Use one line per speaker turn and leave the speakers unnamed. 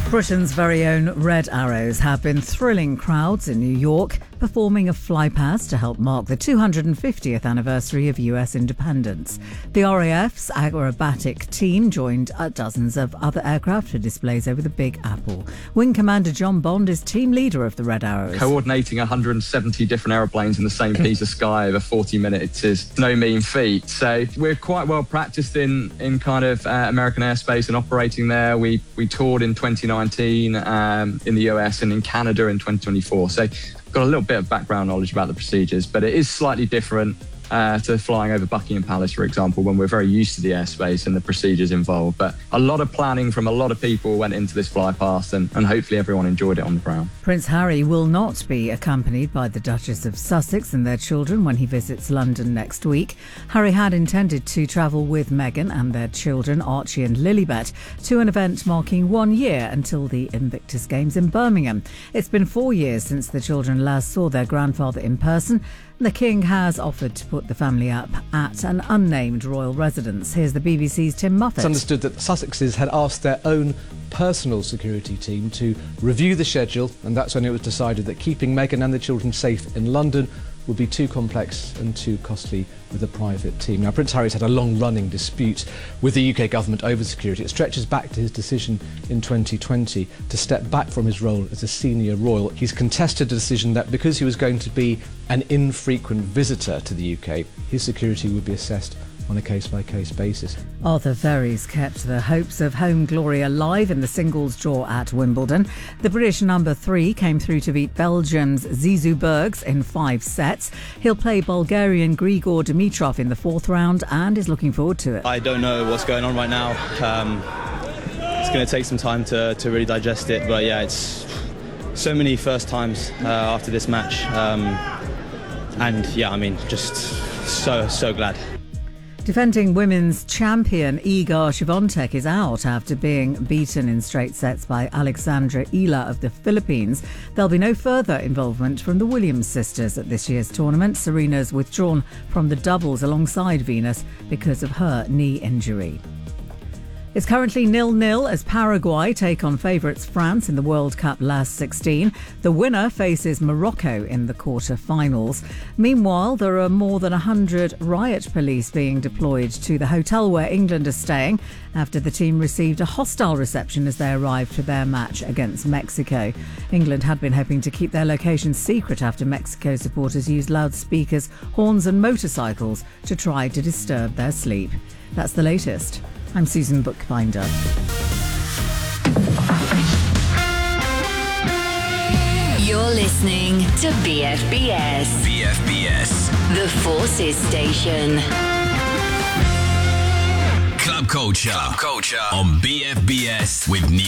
Britain's very own Red Arrows have been thrilling crowds in New York, performing a flypast to help mark the 250th anniversary of US independence. The RAF's acrobatic team joined dozens of other aircraft for displays over the Big Apple. Wing Commander John Bond is team leader of the Red Arrows.
Coordinating 170 different aeroplanes in the same piece of sky over 40 minutes is no mean feat. So we're quite well practiced in kind of American airspace and operating there. We toured in 2019 in the US and in Canada in 2024. So got a little bit of background knowledge about the procedures, but it is slightly different to flying over Buckingham Palace, for example, when we're very used to the airspace and the procedures involved. But a lot of planning from a lot of people went into this flypast, and hopefully everyone enjoyed it on the ground.
Prince Harry will not be accompanied by the Duchess of Sussex and their children when he visits London next week. Harry had intended to travel with Meghan and their children, Archie and Lilibet, to an event marking 1 year until the Invictus Games in Birmingham. It's been 4 years since the children last saw their grandfather in person. The King has offered to put the family up at an unnamed royal residence. Here's the BBC's Tim Muffet.
It's understood that the Sussexes had asked their own personal security team to review the schedule, and that's when it was decided that keeping Meghan and the children safe in London would be too complex and too costly with a private team. Now, Prince Harry's had a long-running dispute with the UK government over security. It stretches back to his decision in 2020 to step back from his role as a senior royal. He's contested the decision that because he was going to be an infrequent visitor to the UK, his security would be assessed on a case-by-case basis.
Arthur Ferries kept the hopes of home glory alive in the singles draw at Wimbledon. The British number 3 came through to beat Belgium's Zizou Bergs in 5 sets. He'll play Bulgarian Grigor Dimitrov in the 4th round and is looking forward to it.
I don't know what's going on right now. It's going to take some time to really digest it, but yeah, it's so many first times after this match. And yeah, I mean, just so glad.
Defending women's champion Iga Swiatek is out after being beaten in straight sets by Alexandra Ila of the Philippines. There'll be no further involvement from the Williams sisters at this year's tournament. Serena's withdrawn from the doubles alongside Venus because of her knee injury. It's currently 0-0 as Paraguay take on favourites France in the World Cup last 16. The winner faces Morocco in the quarter-finals. Meanwhile, there are more than 100 riot police being deployed to the hotel where England are staying after the team received a hostile reception as they arrived for their match against Mexico. England had been hoping to keep their location secret after Mexico supporters used loudspeakers, horns and motorcycles to try to disturb their sleep. That's the latest. I'm Susan Bookbinder.
You're listening to BFBS.
BFBS.
The Forces Station.
Club Culture on BFBS with Neil